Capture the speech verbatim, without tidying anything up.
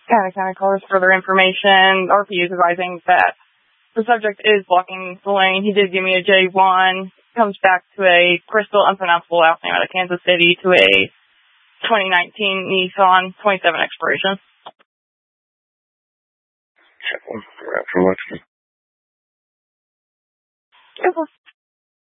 County County callers further information. R P is advising that the subject is blocking the lane. He did give me a J one. Comes back to a crystal unpronounceable last name out of Kansas City to a twenty nineteen Nissan twenty-seven expiration. Check one. Right from Lexington. Yes,